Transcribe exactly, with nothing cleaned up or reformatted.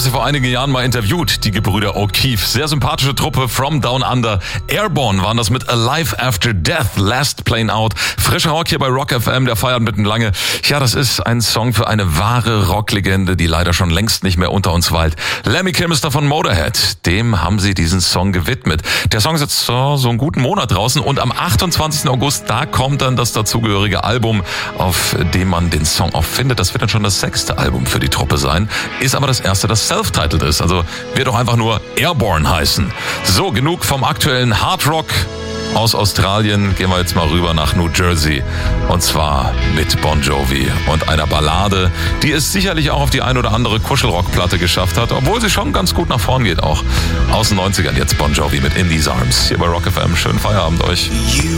sie vor einigen Jahren mal interviewt, die Gebrüder O'Keefe. Sehr sympathische Truppe, From Down Under. Airborne waren das mit Alive After Death, Last Plane Out. Frischer Rock hier bei Rock F M, der feiert mitten lange. Ja, das ist ein Song für eine wahre Rocklegende, die leider schon längst nicht mehr unter uns weilt. Lemmy Kilmister von Motorhead, dem haben sie diesen Song gewidmet. Der Song ist jetzt so, so einen guten Monat draußen und am achtundzwanzigsten August, da kommt dann das dazugehörige Album, auf dem man den Song auch findet. Das wird dann schon das sechste Album für die Truppe sein. Ist aber das erste, das self-titled ist. Also wird auch einfach nur Airborne heißen. So, genug vom aktuellen Hard Rock aus Australien. Gehen wir jetzt mal rüber nach New Jersey. Und zwar mit Bon Jovi und einer Ballade, die es sicherlich auch auf die ein oder andere Kuschelrockplatte geschafft hat, obwohl sie schon ganz gut nach vorn geht auch. Aus den neunzigern jetzt Bon Jovi mit In These Arms. Hier bei Rock F M. Schönen Feierabend euch.